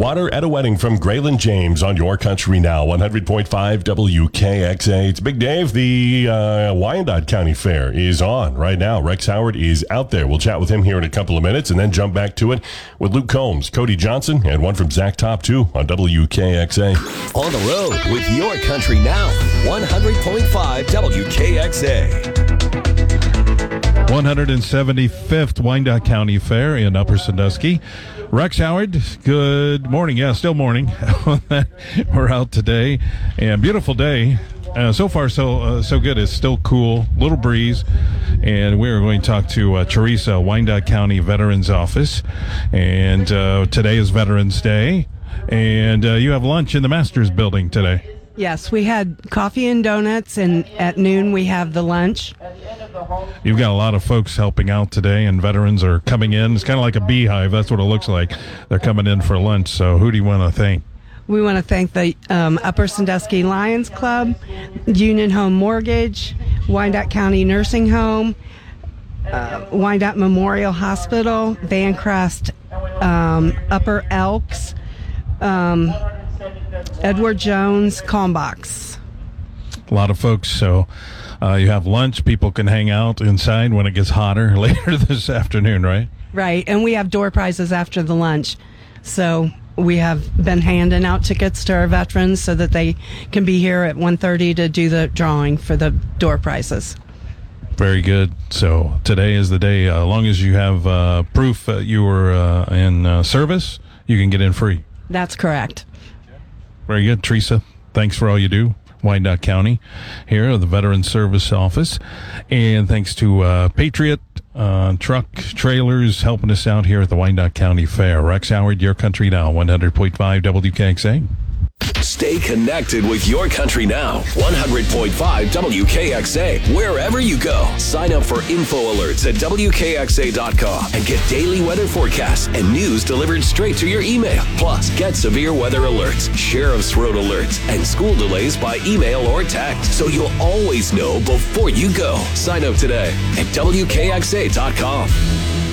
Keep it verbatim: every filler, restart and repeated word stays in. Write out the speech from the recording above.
Water at a Wedding from Graylin James on Your Country Now, one hundred point five W K X A. It's Big Dave. The uh, Wyandotte County Fair is on right now. Rex Howard is out there. We'll chat with him here in a couple of minutes and then jump back to it with Luke Combs, Cody Johnson, and one from Zach Top, too, on W K X A. On the road with Your Country Now, one hundred point five W K X A. one hundred seventy-fifth Wyandotte County Fair in Upper Sandusky. Rex Howard, good morning. Yeah, still morning. We're out today, and beautiful day. Uh, so far, so uh, so good. It's still cool, little breeze, and we're going to talk to uh, Teresa, Wyandotte County Veterans Office, and uh, today is Veterans Day, and uh, you have lunch in the Masters Building today. Yes, we had coffee and donuts, and at noon we have the lunch. You've got a lot of folks helping out today, and veterans are coming in. It's kind of like a beehive. That's what it looks like. They're coming in for lunch. So who do you want to thank? We want to thank the um, Upper Sandusky Lions Club, Union Home Mortgage, Wyandotte County Nursing Home, uh, Wyandotte Memorial Hospital, Vancrest, um, Upper Elks, um, Edward Jones, Combox. A lot of folks. So uh, you have lunch. People can hang out inside when it gets hotter later this afternoon, right? Right, and we have door prizes after the lunch. So we have been handing out tickets to our veterans so that they can be here at one thirty to do the drawing for the door prizes. Very good. So today is the day. As uh, long as you have uh, proof that you were uh, in uh, service, you can get in free. That's correct. Very good. Teresa, thanks for all you do. Wyandotte County here at the Veterans Service Office. And thanks to uh, Patriot uh, Truck Trailers helping us out here at the Wyandotte County Fair. Rex Howard, Your Country Now, one hundred point five W K X A. Stay connected with Your Country Now, one hundred point five W K X A, wherever you go. Sign up for info alerts at W K X A dot com and get daily weather forecasts and news delivered straight to your email. Plus, get severe weather alerts, sheriff's road alerts, and school delays by email or text, so you'll always know before you go. Sign up today at W K X A dot com.